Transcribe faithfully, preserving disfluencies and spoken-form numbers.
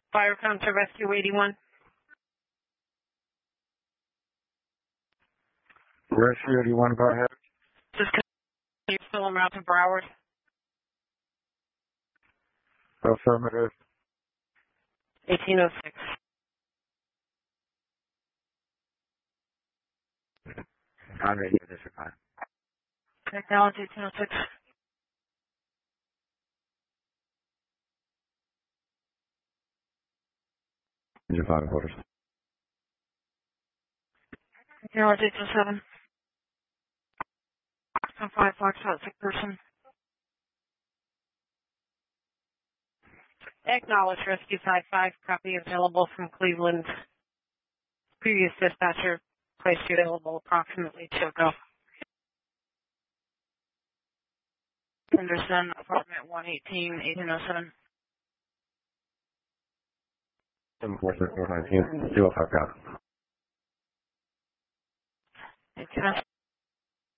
Fire Counter Rescue eighty-one. Rescue eighty-one, go ahead. Just you still en route to Broward. Affirmative. eighteen oh six. On radio, District five. Technology eighteen oh six. District five quarters. Technology eighteen oh seven. five Foxtrot, sick person. Acknowledge Rescue five five, copy available from Cleveland. Previous dispatcher placed you available approximately two ago. Henderson, apartment one eighteen, eighteen oh seven. seven four six four nineteen, two oh five, got it. Okay.